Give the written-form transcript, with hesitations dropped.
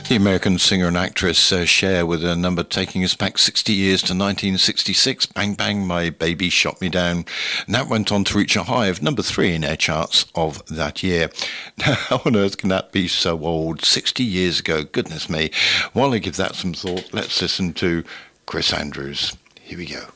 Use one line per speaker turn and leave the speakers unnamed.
The American singer and actress Cher with a number taking us back 60 years to 1966, Bang Bang, My Baby Shot Me Down. And that went on to reach a high of number 3 in air charts of that year. How on earth can that be so old? 60 years ago, goodness me. While I give that some thought, let's listen to Chris Andrews. Here we go.